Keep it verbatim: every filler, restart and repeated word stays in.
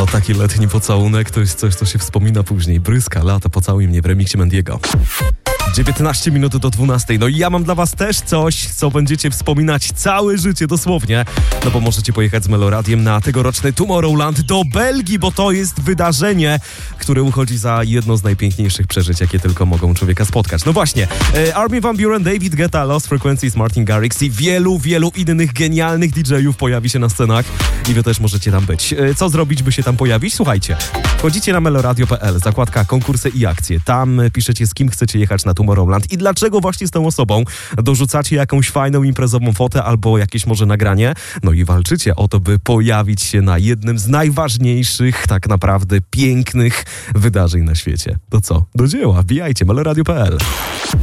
taki letni pocałunek to jest coś, co się wspomina później. Bryska, lata, pocałuj mnie w remiksie Mendiego. dziewiętnaście minut do dwunastej. No i ja mam dla was też coś, co będziecie wspominać całe życie, dosłownie. No bo możecie pojechać z Meloradiem na tegoroczny Tomorrowland do Belgii, bo to jest wydarzenie, które uchodzi za jedno z najpiękniejszych przeżyć, jakie tylko mogą człowieka spotkać. No właśnie, e, Armin van Buuren, David Guetta, Lost Frequencies, Martin Garrix i wielu, wielu innych genialnych didżejów pojawi się na scenach i wy też możecie tam być. E, co zrobić, by się tam pojawić? Słuchajcie, wchodzicie na meloradio kropka p l, zakładka konkursy i akcje. Tam piszecie, z kim chcecie jechać na Tomorrowland i dlaczego właśnie z tą osobą. Dorzucacie jakąś fajną imprezową fotę albo jakieś może nagranie. No i walczycie o to, by pojawić się na jednym z najważniejszych, tak naprawdę pięknych wydarzeń na świecie. To co? Do dzieła, wbijajcie meloradio kropka p l.